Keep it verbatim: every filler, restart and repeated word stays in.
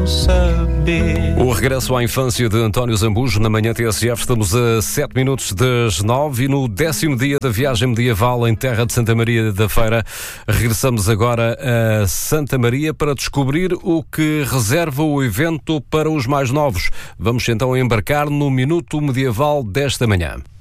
saber. O regresso à infância de António Zambujo na manhã T S F. Estamos a sete minutos das nove e no décimo dia da viagem medieval em terra de Santa Maria da Feira. Regressamos agora a Santa Maria para descobrir o que reserva o evento para os mais novos. Vamos então embarcar no Minuto Medieval desta manhã.